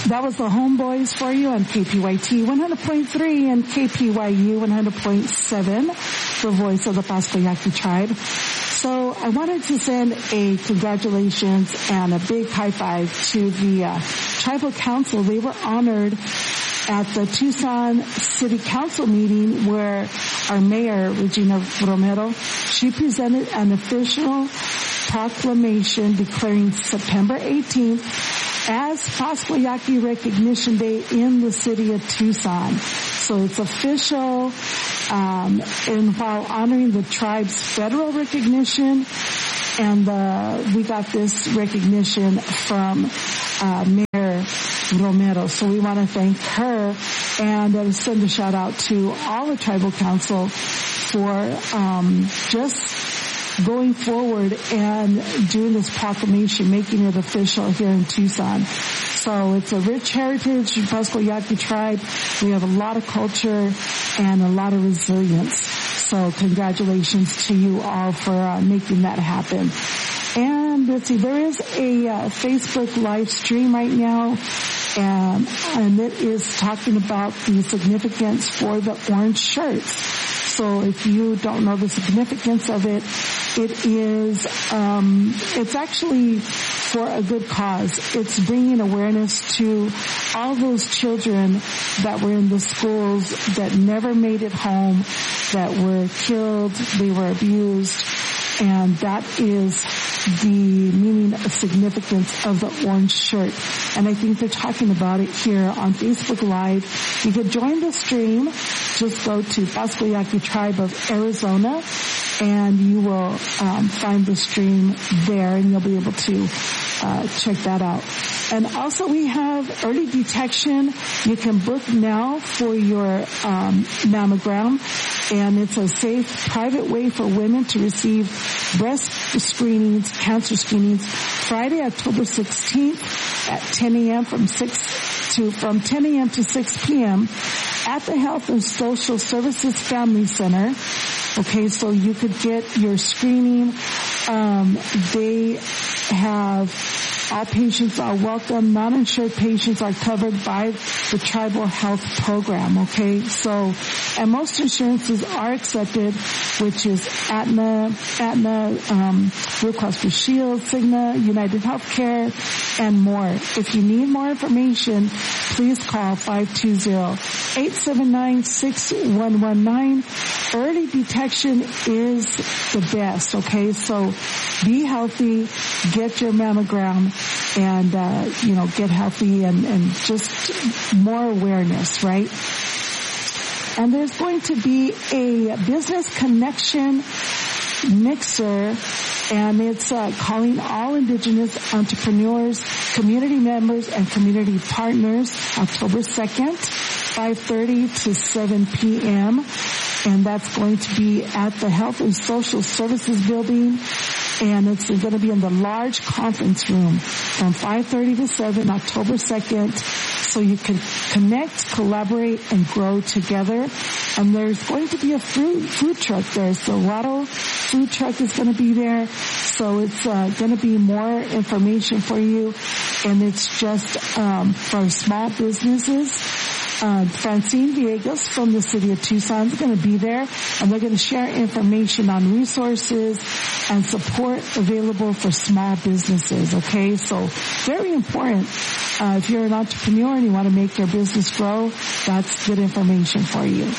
That was the Homeboys for you on KPYT 100.3 and KPYU 100.7, the voice of the Pascua Yaqui tribe. So I wanted to send a congratulations and a big high five to the tribal council. They were honored at the Tucson City Council meeting where our mayor, Regina Romero, she presented an official proclamation declaring September 18th as Pascua Yaqui Recognition Day in the city of Tucson. So it's official, and while honoring the tribe's federal recognition, and we got this recognition from Mayor Romero. So we want to thank her and send a shout out to all the tribal council for just going forward and doing this proclamation, making it official here in Tucson. So it's a rich heritage, Pascua Yaqui tribe. We have a lot of culture and a lot of resilience. So congratulations to you all for making that happen. And let's see, there is a Facebook live stream right now, and it is talking about the significance for the orange shirts. So if you don't know the significance of it, it is, it's actually for a good cause. It's bringing awareness to all those children that were in the schools that never made it home, that were killed, they were abused, and that is the meaning of significance of the orange shirt. And I think they're talking about it here on Facebook Live. You can join the stream. Just go to Pascua Yaqui Tribe of Arizona, and you will find the stream there, and you'll be able to check that out. And also we have early detection. You can book now for your mammogram, and it's a safe, private way for women to receive breast screenings, cancer screenings, Friday, October 16th at 10 a.m. from 10 a.m. to 6 p.m. at the Health and Social Services Family Center. Okay, so you could get your screening. They have all patients are welcome. Non-insured patients are covered by the tribal health program. Okay, so, and most insurances are accepted, which is Aetna, Blue Cross Blue Shield, Cigna, United Healthcare, and more. If you need more information, please call 520-879-6119. Early detection is the best. Okay, so be healthy, get your mammogram, and get healthy and just more awareness, right? And there's going to be a business connection mixer, and it's calling all Indigenous entrepreneurs, community members, and community partners October 2nd, 5:30 to 7 p.m. And that's going to be at the Health and Social Services Building, and it's going to be in the large conference room from 5:30 to 7, October 2nd, so you can connect, collaborate, and grow together. And there's going to be a food truck there. So Lotto food truck is going to be there. So it's going to be more information for you, and it's just for small businesses. Francine Villegas from the city of Tucson is going to be there, and they're going to share information on resources and support available for small businesses. Okay, so very important. If you're an entrepreneur and you want to make your business grow, that's good information for you.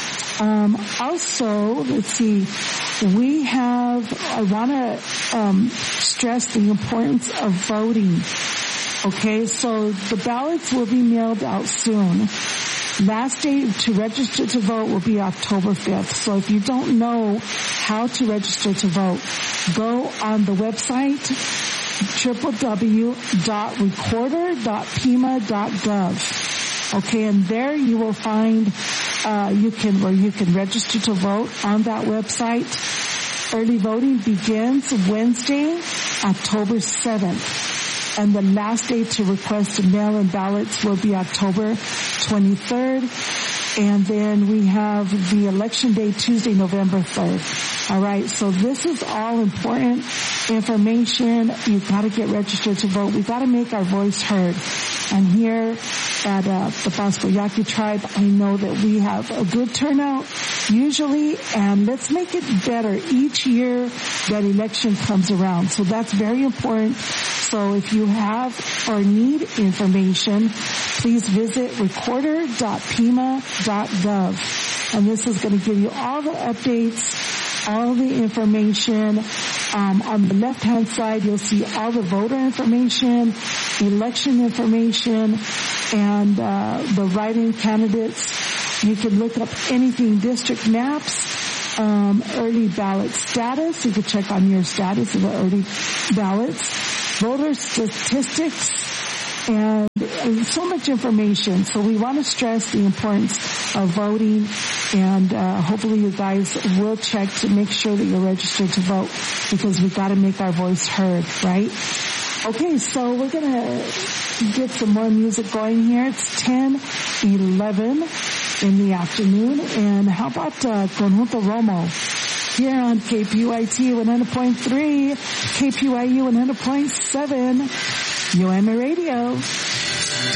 Also, let's see, I want to stress the importance of voting. Okay, so the ballots will be mailed out soon. Last day to register to vote will be October 5th. So if you don't know how to register to vote, go on the website www.recorder.pima.gov. Okay, and there you will find you can register to vote on that website. Early voting begins Wednesday, October 7th. And the last day to request mail-in ballots will be October 23rd. And then we have the election day, Tuesday, November 3rd. All right, so this is all important. information. You've got to get registered to vote. We've got to make our voice heard. And here at the Pascua Yaqui tribe, I know that we have a good turnout usually, and let's make it better each year that election comes around. So that's very important. So if you have or need information, please visit recorder.pima.gov. And this is going to give you all the updates, all the information. On the left-hand side, you'll see all the voter information, election information, and the write-in candidates. You can look up anything, district maps, early ballot status. You can check on your status of the early ballots, voter statistics, and so much information. So we want to stress the importance of voting, and hopefully you guys will check to make sure that you're registered to vote, because we've got to make our voice heard, right? Okay, so we're going to get some more music going here. It's 10:11 in the afternoon, and how about Conjunto Romo here on KPYT 100.3, KPYU 100.7, UMA Radio.